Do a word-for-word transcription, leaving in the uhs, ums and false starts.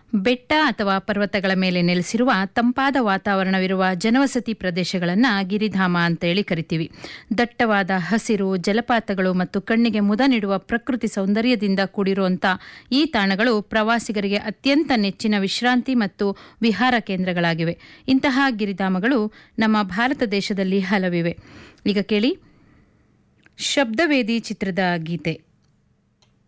ಬೆಟ್ಟ ಅಥವಾ ಪರ್ವತಗಳ ಮೇಲೆ ನೆಲೆಸಿರುವ ತಂಪಾದ ವಾತಾವರಣವಿರುವ ಜನವಸತಿ ಪ್ರದೇಶಗಳನ್ನು ಗಿರಿಧಾಮ ಅಂತೇಳಿ ಕರಿತೀವಿ. ದಟ್ಟವಾದ ಹಸಿರು, ಜಲಪಾತಗಳು ಮತ್ತು ಕಣ್ಣಿಗೆ ಮುದ ನೀಡುವ ಪ್ರಕೃತಿ ಸೌಂದರ್ಯದಿಂದ ಕೂಡಿರುವಂಥ ಈ ತಾಣಗಳು ಪ್ರವಾಸಿಗರಿಗೆ ಅತ್ಯಂತ ನೆಚ್ಚಿನ ವಿಶ್ರಾಂತಿ ಮತ್ತು ವಿಹಾರ ಕೇಂದ್ರಗಳಾಗಿವೆ. ಇಂತಹ ಗಿರಿಧಾಮಗಳು ನಮ್ಮ ಭಾರತ ದೇಶದಲ್ಲಿ ಹಲವಿವೆ. ಈಗ ಕೇಳಿ ಶಬ್ದವೇದಿ ಚಿತ್ರದ ಗೀತೆ.